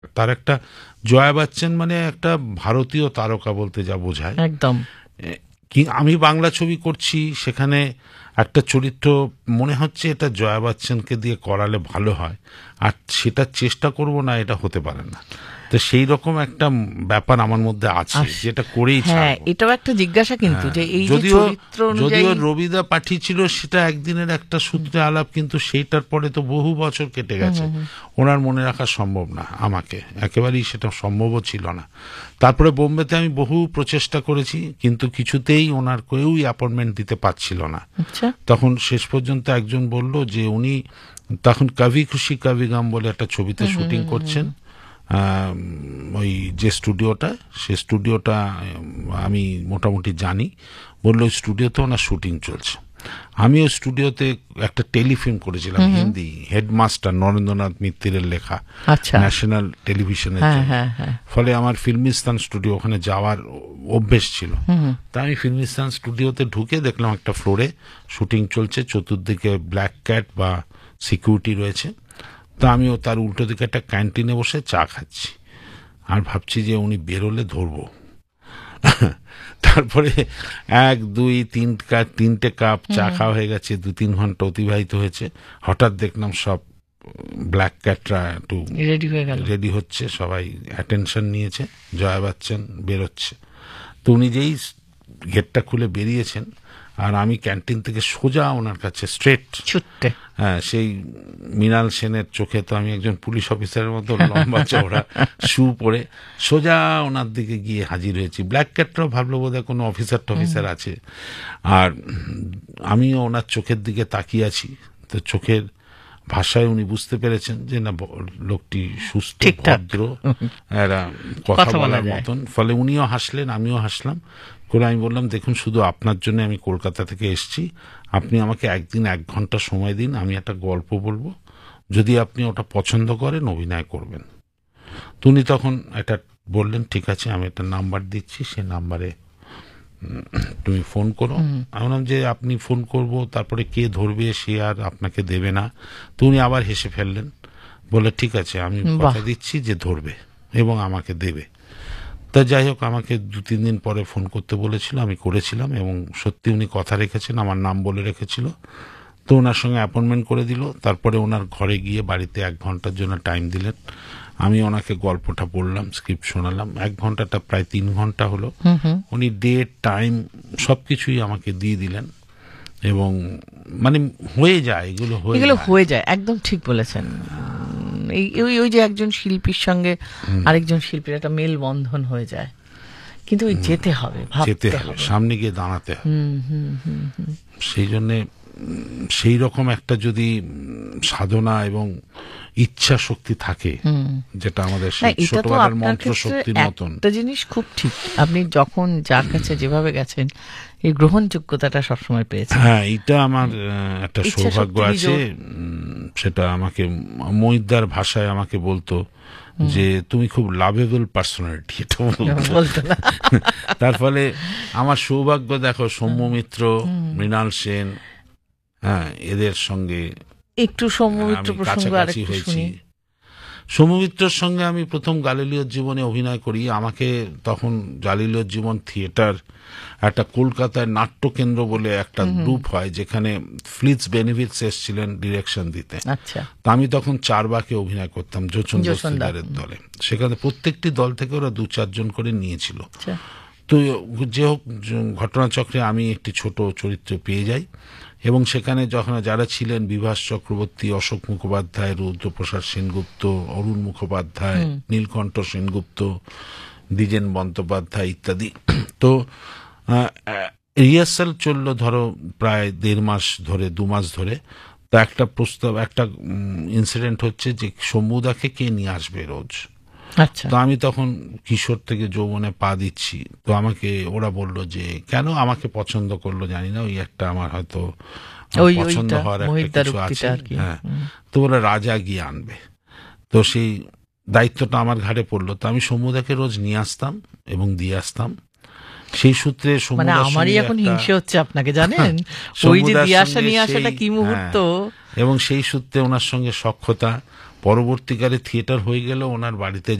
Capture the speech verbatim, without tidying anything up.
তার একটা জয়া বচ্চন মানে একটা ভারতীয় তারকা বলতে যা বোঝায় একদম। কি আমি বাংলা ছবি করছি, সেখানে একটা চরিত্র মনে হচ্ছে এটা জয়া বচ্চনকে দিয়ে করালে ভালো হয়, আর সেটা চেষ্টা করব না, এটা হতে পারে না। তো সেই রকম একটা ব্যাপার আমার মধ্যে আছে, যেটা করেই হ্যাঁ, এটাও একটা জিজ্ঞাসা কিন্তু, যে এই যে চরিত্র অনুযায়ী যদিও রবিদা পাঠিয়েছিল সেটা একদিনের একটা সূত্রে আলাপ, কিন্তু সেইটার পরে তো বহু বছর কেটে গেছে, ওনার মনে রাখা সম্ভব না, আমাকে একেবারেই সেটা সম্ভবও ছিল না। তারপরে বোম্বেতে আমি বহু প্রচেষ্টা করেছি, কিন্তু কিছুতেই ওনার কেউই অ্যাপয়েন্টমেন্ট দিতে পারছিল না। তখন শেষ পর্যন্ত একজন বলল যে উনি তখন কভি খুশি কভি গম বলে একটা ছবিতে শুটিং করছেন, ওই যে স্টুডিওটা, সে স্টুডিওটা আমি মোটামুটি জানি, বললো ওই স্টুডিওতে ওনার শুটিং চলছে। আমি ওই স্টুডিওতে একটা টেলিফিল্ম করেছিলাম হিন্দি, হেডমাস্টার নরেন্দ্রনাথ মিত্তিরের লেখা, ন্যাশনাল টেলিভিশনের জন্য। ফলে আমার ফিল্মিস্তান স্টুডিও ওখানে যাওয়ার অভ্যেস ছিল। তা আমি ফিল্মিস্তান স্টুডিওতে ঢুকে দেখলাম একটা ফ্লোরে শুটিং চলছে, চতুর্দিকে ব্ল্যাক ক্যাট বা সিকিউরিটি রয়েছে। তা আমিও তার উল্টো দিকে একটা ক্যান্টিনে বসে চা খাচ্ছি, আর ভাবছি যে উনি বেরোলে ধরবো। তারপরে এক দুই তিন কাপ তিনটে কাপ চা খাওয়া হয়ে গেছে, দু তিন ঘন্টা অতিবাহিত হয়েছে। হঠাৎ দেখলাম সব ব্ল্যাক ক্যাটরা একটু রেডি হচ্ছে, সবাই অ্যাটেনশন নিয়েছে, জয়া বচ্চন বেরোচ্ছে। তো উনি যেই গেটটা খুলে বেরিয়েছেন, আর আমি ক্যান্টিন থেকে সোজা ওনার কাছে স্ট্রেট ছুটতে, হ্যাঁ, সেই মৃণাল সেনের চোখে তো আমি একজন পুলিশ অফিসারের মতো লম্বা চওড়া শু পরে সোজা ওনার দিকে গিয়ে হাজির হয়েছি। ব্ল্যাক ক্যাটরাও ভাবলো বোধহয় কোনো অফিসার টফিসার আছে, আর আমিও ওনার চোখের দিকে তাকিয়ে আছি। তো চোখের ভাষায় উনি বুঝতে পেরেছেন যে না, লোকটি সুস্থ, ভদ্র, এরা কথা বলার মতন। ফলে উনিও হাসলেন, আমিও হাসলাম করে আমি বললাম, দেখুন, শুধু আপনার জন্য আমি কলকাতা থেকে এসেছি, আপনি আমাকে একদিন এক ঘন্টা সময় দিন, আমি একটা গল্প বলবো, যদি আপনি ওটা পছন্দ করেন অভিনয় করবেন। তো উনি তখন এটা বললেন, ঠিক আছে, আমি একটা নাম্বার দিচ্ছি, সে নাম্বারে তুমি ফোন করো। আমি বললাম যে আপনি ফোন করবো, তারপরে কে ধরবে সে আর আপনাকে দেবে না। তো উনি আবার হেসে ফেললেন, বলে ঠিক আছে, আমি কথা দিচ্ছি যে ধরবে এবং আমাকে দেবে। তা যাই হোক, আমাকে দু তিন দিন পরে ফোন করতে বলেছিল, আমি করেছিলাম, এবং সত্যি উনি কথা রেখেছেন, আমার নাম বলে রেখেছিল। তো ওনার সঙ্গে অ্যাপয়েন্টমেন্ট করে দিল। তারপরে ওনার ঘরে গিয়ে বাড়িতে এক ঘন্টার জন্য টাইম দিলেন, আমি ওনাকে গল্পটা বললাম, স্ক্রিপ্ট শোনালাম। এক ঘন্টাটা প্রায় তিন ঘন্টা হলো। উনি ডেট টাইম সব কিছুই আমাকে দিয়ে দিলেন, এবং মানে হয়ে যায়, এগুলো এগুলো হয়ে যায়। একদম ঠিক বলেছেন। এই ওই যে একজন শিল্পীর সঙ্গে আরেকজন শিল্পীর একটা মেলবন্ধন হয়ে যায়, কিন্তু ওই যেতে হবে, যেতে হবে, সামনে গিয়ে দাঁড়াতে হবে। সেই জন্যে সেই রকম একটা যদি সাধনা এবং ইচ্ছা শক্তি থাকে, যেটা আমাদের ছোটবেলার মন্ত্র শক্তির মতন। একটা জিনিস খুব ঠিক, আপনি যখন যার কাছে যেভাবে গেছেন, এই গ্রহণযোগ্যতাটা সবসময় পেয়েছেন। হ্যাঁ, এটা আমার একটা সৌভাগ্য আছে। সেটা আমাকে মহিদার ভাষায় আমাকে বলতো যে তুমি খুব লাভেবল পার্সোনালিটি, এটা বলতো। তার ফলে আমার সৌভাগ্য, দেখো, সৌম্য মিত্র, মৃণাল সেন, হ্যাঁ, এদের সঙ্গে একটু সৌম্য মিত্র প্রসঙ্গ আরেকটু শুনি। সৌম্য মিত্রের সঙ্গে আমি প্রথম গালিলিওর জীবনে অভিনয় করি। আমাকে তখন গালিলিওর জীবন থিয়েটার, একটা কলকাতায় নাট্যকেন্দ্র বলে একটা গ্রুপ হয়, যেখানে ফ্লিটস বেনিফিটস এসেছিলেন ডিরেকশন দিতে। তা আমি তখন চারবাকে অভিনয় করতাম যোচন দস্তিদারের দলে। সেখানে প্রত্যেকটি দল থেকে ওরা দু চারজন করে নিয়েছিল। তো যে হোক, ঘটনাচক্রে আমি একটি ছোট চরিত্র পেয়ে যাই, এবং সেখানে যখন যারা ছিলেন, বিভাস চক্রবর্তী, অশোক মুখোপাধ্যায়, রুদ্রপ্রসাদ সেনগুপ্ত, অরুণ মুখোপাধ্যায়, নীলকণ্ঠ সেনগুপ্ত, দ্বিজেন বন্দ্যোপাধ্যায় ইত্যাদি। তো রিহার্সাল চললো ধরো প্রায় দেড় মাস ধরে, দু মাস ধরে। তো একটা প্রস্তাব, একটা ইনসিডেন্ট হচ্ছে যে শম্ভুদাকে কে নিয়ে আসবে রোজ। তো আমি তখন কিশোর থেকে যৌবনে পা দিচ্ছি। তো আমাকে ওরা বললো যে কেন, আমাকে পছন্দ করলো জানি না, ওই একটা আমার হয়তো পছন্দ হওয়ার একটা কিছু আছে। হ্যাঁ, তো ওরা রাজা গিয়ে আনবে। তো সেই দায়িত্বটা আমার ঘাড়ে পড়লো। তো আমি শম্ভুদাকে রোজ নিয়ে আসতাম এবং দিয়ে আসতাম। সেই সূত্রে আমারই এখন হিংসে হচ্ছে আপনাকে, জানেন, ওই যে দিয়ে আসা নিয়ে আসাটা কি মুহূর্ত। এবং সেই সূত্রে ওনার সঙ্গে সখ্যতা, পরবর্তীকালে থিয়েটার হয়ে গেল ওনার বাড়িতে